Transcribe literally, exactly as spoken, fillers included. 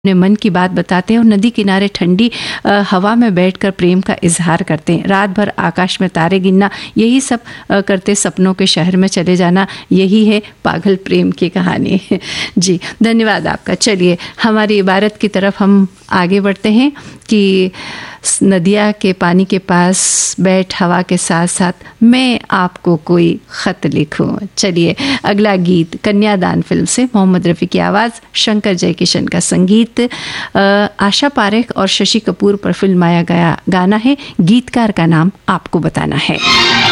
अपने मन की बात बताते हैं और नदी किनारे ठंडी हवा में बैठकर प्रेम का इजहार करते हैं। रात भर आकाश में तारे गिनना, यही सब करते सपनों के शहर में चले जाना, यही है पागल प्रेम की कहानी। जी धन्यवाद आपका। चलिए हमारी इबारत की तरफ हम आगे बढ़ते हैं कि नदिया के पानी के पास बैठ हवा के साथ साथ मैं आपको कोई ख़त लिखूं। चलिए अगला गीत कन्यादान फिल्म से, मोहम्मद रफ़ी की आवाज़, शंकर जयकिशन का संगीत, आशा पारेख और शशि कपूर पर फिल्माया गया गाना है। गीतकार का नाम आपको बताना है।